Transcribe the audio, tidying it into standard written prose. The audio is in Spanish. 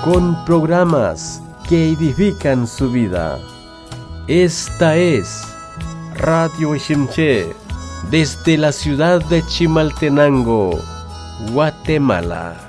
con programas que edifican su vida. Esta es Radio Ishimché, desde la ciudad de Chimaltenango, Guatemala.